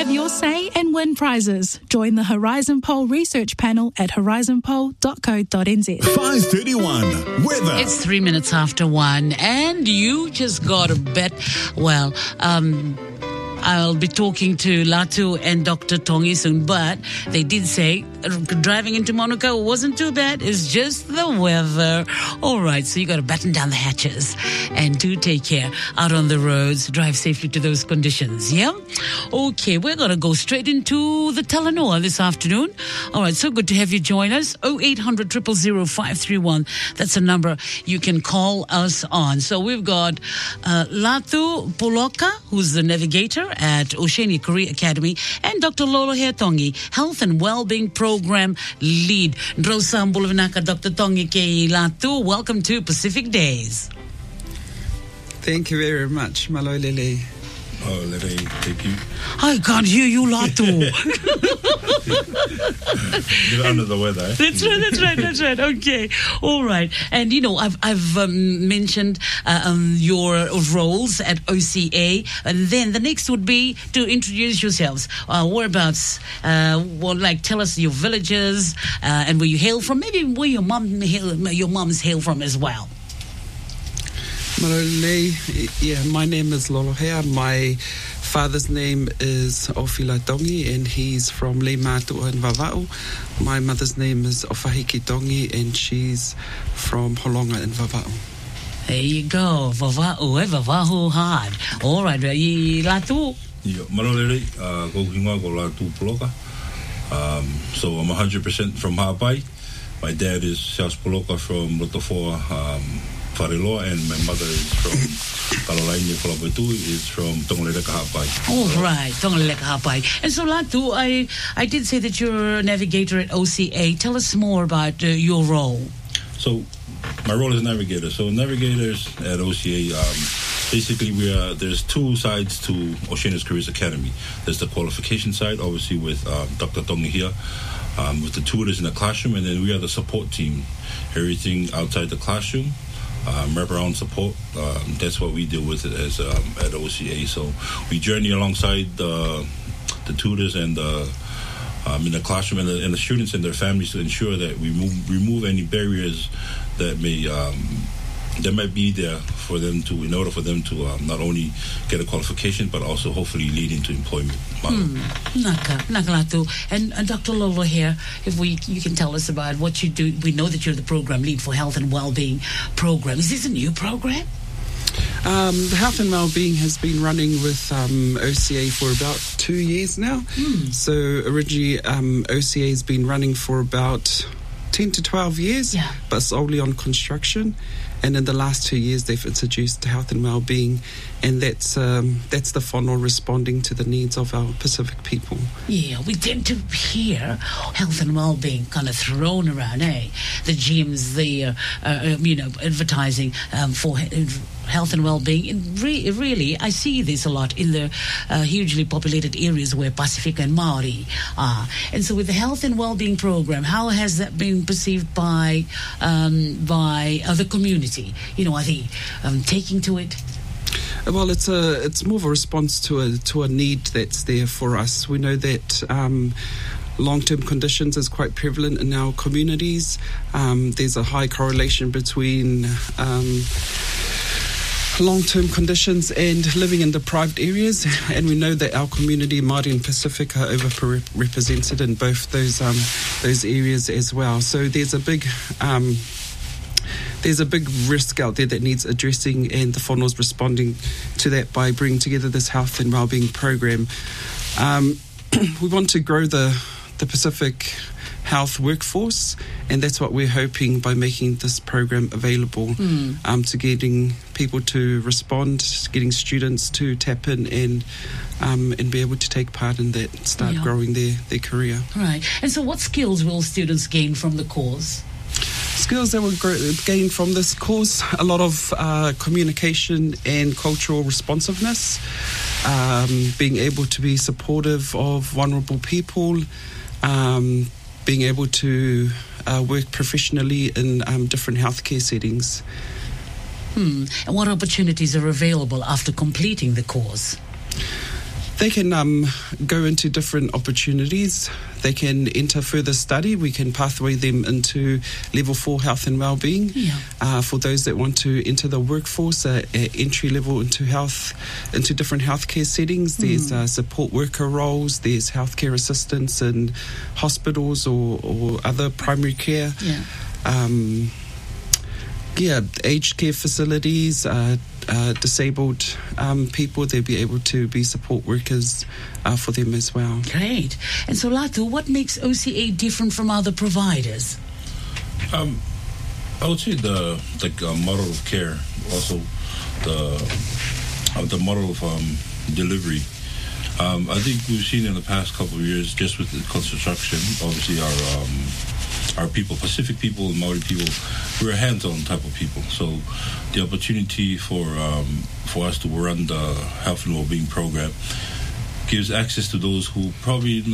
Have your say and win prizes. Join the Horizon Poll research panel at horizonpoll.co.nz. 5:31 weather. It's 3 minutes after 1, and you just got to bet. Well, I'll be talking to Latu and Dr. Tongi soon, but they did say driving into Monaco wasn't too bad. It's just the weather. All right, so you got to batten down the hatches and do take care out on the roads. Drive safely to those conditions, yeah? Okay, we're going to go straight into the Talanoa this afternoon. All right, so good to have you join us. 0800 000 531. That's a number you can call us on. So we've got Latu Puloka, who's the navigator at Oceania Career Academy, and Dr. Lolohea Tongi, Health and Wellbeing Program Lead. Ndrosa Mbulavinaka, Dr. Tongi ke Latu, welcome to Pacific Days. Thank you very much, Malolele. Oh, Lele, thank you. I can't hear you, Latu. You're under the weather, eh? That's right. Okay. All right. And, you know, I've mentioned your roles at OCA. And then the next would be to introduce yourselves. Whereabouts? Tell us your villages and where you hail from. Maybe where your moms hail from as well. Malolele, yeah, my name is Lolohea. My father's name is Ofila Tongi, and he's from Le Matua in Vava'u. My mother's name is Ofahiki Tongi, and she's from Holonga in Vava'u. There you go. Vava'u hard. All right, Latu. Yeah, Malolele, go hinga go Latu Puloka. So I'm 100% from Hawaii. My dad is South Puloka from Rotofoa, Whareloa, and my mother is from Kalolaini, Kalapetu, is from Tongaleka Hapai. All right, Tongaleka Hapai. And so, Latu, I did say that you're a navigator at OCA. Tell us more about your role. So, my role is navigator. So, navigators at OCA, basically, there's two sides to Oceania's Careers Academy. There's the qualification side, obviously, with Dr. Tongi here, with the tutors in the classroom, and then we are the support team. Everything outside the classroom. Wraparound support, that's what we deal with as at OCA. So we journey alongside the tutors and in the classroom and the students and their families to ensure that we remove any barriers that might be there for them to, in order for them to not only get a qualification but also hopefully lead into employment. Nakalatu. And Dr. Lolo here, if you can tell us about what you do. We know that you're the program lead for Health and Wellbeing Program. Is this a new program? The Health and Wellbeing has been running with OCA for about 2 years now. So originally OCA has been running for about 10 to 12 years, but solely on construction. And in the last 2 years, they've introduced Health and Wellbeing, and that's the funnel responding to the needs of our Pacific people. Yeah, we tend to hear health and wellbeing kind of thrown around, eh? The gyms, the advertising for health and well-being. Really, I see this a lot in the hugely populated areas where Pacific and Maori are. And so with the health and well-being program, how has that been perceived by the community? You know, are they taking to it? Well, it's more of a response to a need that's there for us. We know that long-term conditions is quite prevalent in our communities. There's a high correlation between long-term conditions and living in deprived areas, and we know that our community, Māori and Pacific, are overrepresented in both those areas as well. So there's a big risk out there that needs addressing, and the funnel's responding to that by bringing together this health and wellbeing program. We want to grow the Pacific health workforce, and that's what we're hoping by making this program available to getting people to respond, getting students to tap in and be able to take part in that, start growing their career. Right. And so what skills will students gain from the course? Skills that will gain from this course, a lot of communication and cultural responsiveness, being able to be supportive of vulnerable people, being able to work professionally in different healthcare settings. And what opportunities are available after completing the course? They can go into different opportunities. They can enter further study. We can pathway them into level 4 health and wellbeing. For those that want to enter the workforce, entry level into different healthcare settings. There's support worker roles. There's healthcare assistants in hospitals or other primary care. Aged care facilities, disabled people, they'll be able to be support workers for them as well. Great. And so, Latu, what makes OCA different from other providers? I would say the model of care, also the model of delivery. I think we've seen in the past couple of years, just with the construction, obviously our people, Pacific people and Maori people, we're hands-on type of people. So the opportunity for us to run the health and well-being program gives access to those who probably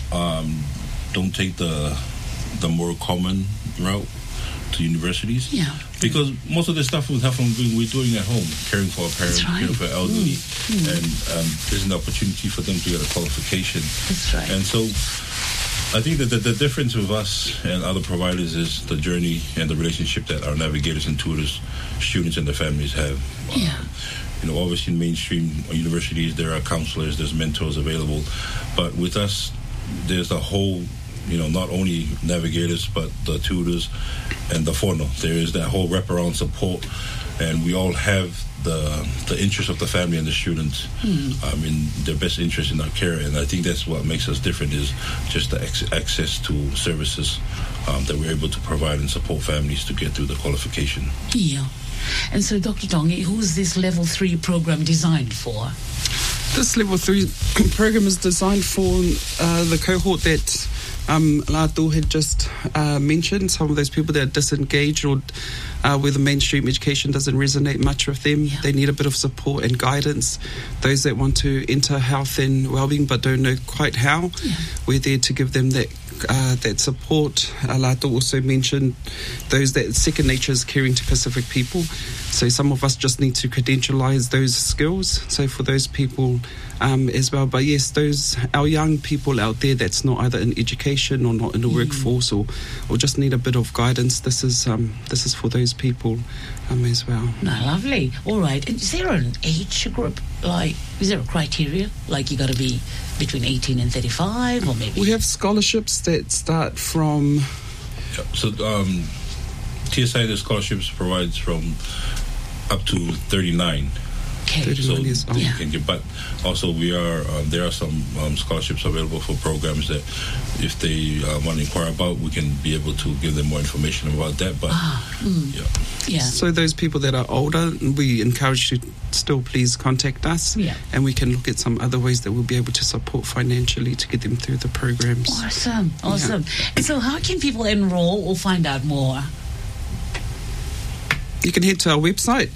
don't take the more common route to universities. Because most of the stuff with health and well-being we're doing at home, caring for our parents, caring for elderly, and there's an opportunity for them to get a qualification. That's right. And so I think that the difference with us and other providers is the journey and the relationship that our navigators and tutors, students and their families have. Obviously in mainstream universities there are counselors, there's mentors available, but with us there's a whole, not only navigators but the tutors and the fono. There is that whole wraparound support, and we all have the interest of the family and the students in their best interest in our care. And I think that's what makes us different, is just the access to services that we're able to provide and support families to get through the qualification. And so, Dr. Tongi, who's this level 3 program designed for? This level 3 program is designed for the cohort that Latu had just mentioned, some of those people that are disengaged or where the mainstream education doesn't resonate much with them. They need a bit of support and guidance. Those that want to enter health and wellbeing but don't know quite how, we're there to give them that support. Latu also mentioned those that second nature is caring to Pacific people. So some of us just need to credentialize those skills. So for those people as well. But yes, our young people out there that's not either in education or not in the workforce or just need a bit of guidance. This is for those people as well. No, lovely. All right. And is there an age group? Is there a criteria? Like you got to be between 18 and 35, or maybe? We have scholarships that start from. So TSI, the scholarships provides from up to 39. Okay. So you can get, but also there are some scholarships available for programs that if they want to inquire about, we can be able to give them more information about that. But so those people that are older, we encourage you to still please contact us, and we can look at some other ways that we'll be able to support financially to get them through the programs. Awesome. And so how can people enroll or find out more? You can head to our website,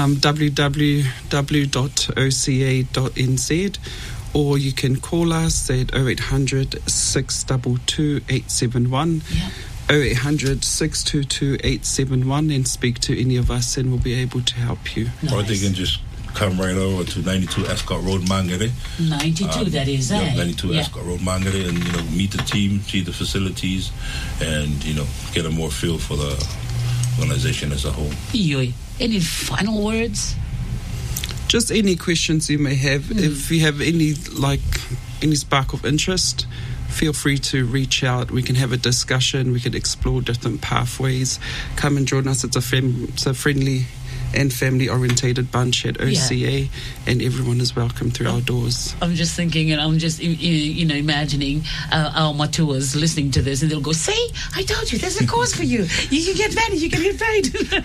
www.oca.nz, or you can call us at 0800 622 871, 0800 622 871, and speak to any of us, and we'll be able to help you. Nice. Or they can just come right over to 92 Ascot Road, Mangere. 92, that is, 92 Ascot Road, Mangere, and meet the team, see the facilities, and get a more feel for the organization as a whole. Any final words? Just any questions you may have. If you have any spark of interest, feel free to reach out. We can have a discussion. We can explore different pathways. Come and join us. It's a friendly and family-orientated bunch at OCA, and everyone is welcome through our doors. I'm just thinking, and I'm just imagining our matuas listening to this, and they'll go, "See, I told you, there's a course for you. You can get married, you can get paid."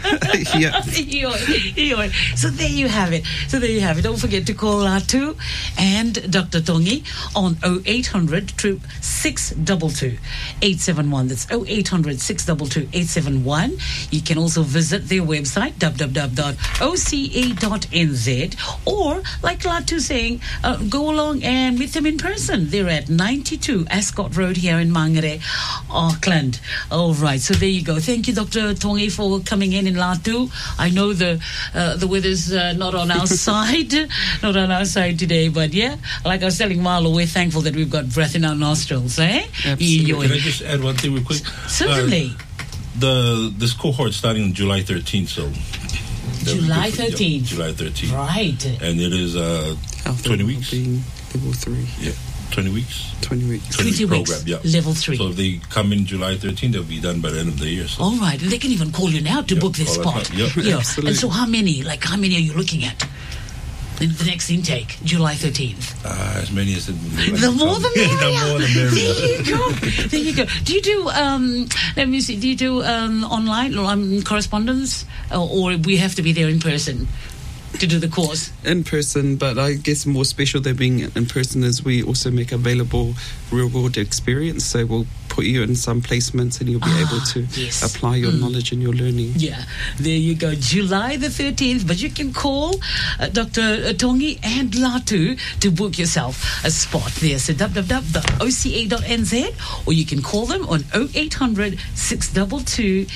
So there you have it. Don't forget to call Latu and Dr. Tongi on 0800 622 871. That's 0800 622 871. You can also visit their website, www.oca.nz, www.oca.nz, or like Latu saying, go along and meet them in person. They're at 92 Ascot Road here in Mangere, Auckland. All right, so there you go. Thank you, Dr. Tongi, for coming in Latu. I know the weather's not on our side, not on our side today, but yeah, like I was telling Marlo, we're thankful that we've got breath in our nostrils, eh? Absolutely. Can I just add one thing real quick? Certainly. This cohort starting on July 13th, so July 13th. July 13th. Right. And it is 20 weeks. Level 3. Yeah. 20 weeks? 20 weeks. 20 weeks, program, yeah. level 3. So if they come in July 13th, they'll be done by the end of the year. So. All right. And they can even call you now to book their spot. Yep. Yeah. Absolutely. And so how many are you looking at? In the next intake, July 13th. As many as the more the merrier. The more the merrier. There you go. Do you do, let me see, do you do online correspondence? Or we have to be there in person to do the course? In person, but I guess more special than being in person is we also make available real world experience. So we'll put you in some placements and you'll be able to apply your knowledge and your learning. Yeah, there you go. July the 13th, but you can call Dr. Tongi and Latu to book yourself a spot there. So www.oca.nz, or you can call them on 0800 622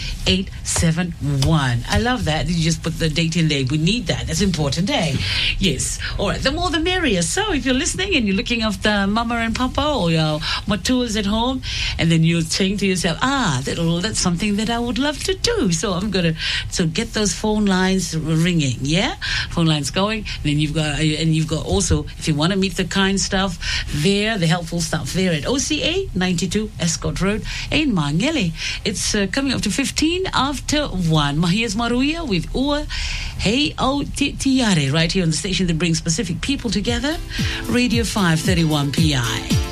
871. I love that. You just put the date in there. We need that. That's important, eh? Yes. All right. The more the merrier. So if you're listening and you're looking after Mama and Papa or your matuas at home, and then you're saying to yourself, that's something that I would love to do. So I'm going to get those phone lines ringing. Yeah, phone lines going. And then you've got also, if you want to meet the kind stuff there, the helpful stuff there at OCA 92 Ascot Road in Mangele. It's coming up to 15 after 1. Here's Maruia with Ua Hei O Tiare right here on the station that brings Pacific people together. Radio 531 PI.